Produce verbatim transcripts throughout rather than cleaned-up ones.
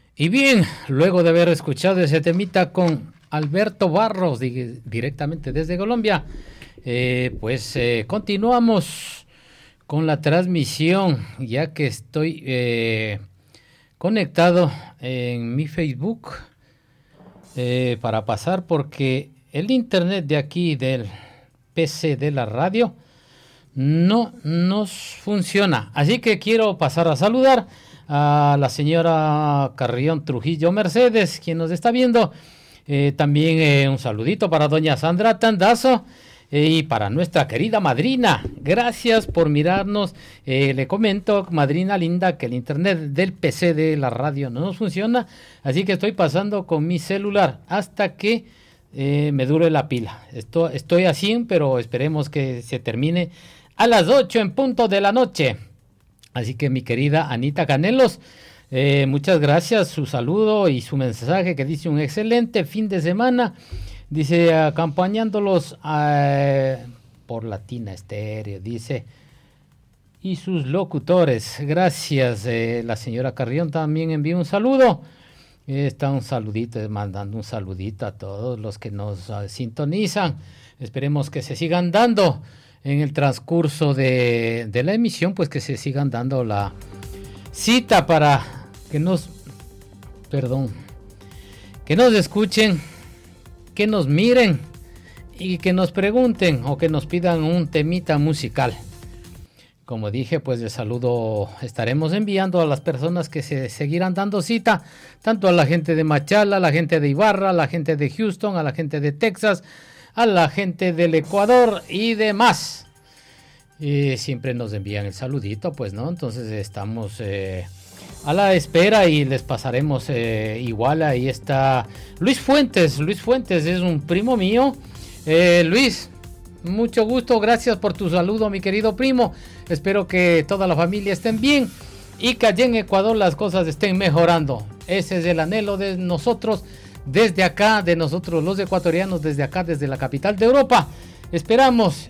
Y bien, luego de haber escuchado ese temita con Alberto Barros, di- directamente desde Colombia, eh, pues eh, continuamos con la transmisión, ya que estoy eh, conectado en mi Facebook eh, para pasar, porque el internet de aquí del P C de la radio no nos funciona. Así que quiero pasar a saludar a la señora Carrión Trujillo Mercedes, quien nos está viendo. Eh, también eh, un saludito para doña Sandra Tandazo eh, y para nuestra querida madrina. Gracias por mirarnos. Eh, le comento, madrina linda, que el internet del P C de la radio no nos funciona, así que estoy pasando con mi celular hasta que eh, me dure la pila. Esto, estoy así, pero esperemos que se termine a las ocho en punto de la noche. Así que mi querida Anita Canelos, eh, muchas gracias, su saludo y su mensaje que dice un excelente fin de semana. Dice, acompañándolos eh, por Latina Estéreo, dice, y sus locutores. Gracias, eh, la señora Carrión también envía un saludo. Eh, está un saludito, mandando un saludito a todos los que nos uh, sintonizan. Esperemos que se sigan dando en el transcurso de, de la emisión, pues que se sigan dando la cita para que nos, perdón, que nos escuchen, que nos miren y que nos pregunten o que nos pidan un temita musical. Como dije, pues de saludo estaremos enviando a las personas que se seguirán dando cita, tanto a la gente de Machala, a la gente de Ibarra, a la gente de Houston, a la gente de Texas, a la gente del Ecuador y demás. Y siempre nos envían el saludito, pues, ¿no? Entonces estamos eh, a la espera y les pasaremos eh, igual. Ahí está Luis Fuentes. Luis Fuentes es un primo mío. Eh, Luis, mucho gusto. Gracias por tu saludo, mi querido primo. Espero que toda la familia estén bien y que allá en Ecuador las cosas estén mejorando. Ese es el anhelo de nosotros. Desde acá, de nosotros los ecuatorianos, desde acá, desde la capital de Europa, esperamos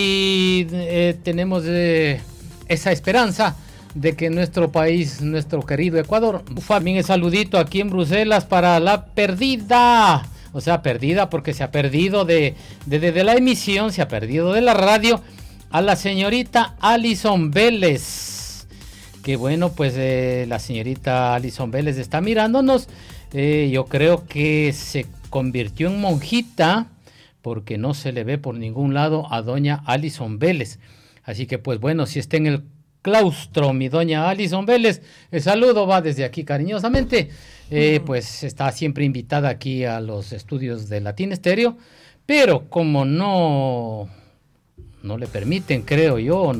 y eh, tenemos eh, esa esperanza de que nuestro país, nuestro querido Ecuador, también el saludito aquí en Bruselas para la perdida, o sea, perdida porque se ha perdido de, de, de, de la emisión, se ha perdido de la radio, a la señorita Alison Vélez, que bueno, pues eh, la señorita Alison Vélez está mirándonos. Eh, yo creo que se convirtió en monjita porque no se le ve por ningún lado a doña Alison Vélez. Así que pues bueno, si está en el claustro mi doña Alison Vélez, el saludo va desde aquí cariñosamente. Eh, uh-huh. Pues está siempre invitada aquí a los estudios de Latina Estéreo, pero como no, no le permiten, creo yo,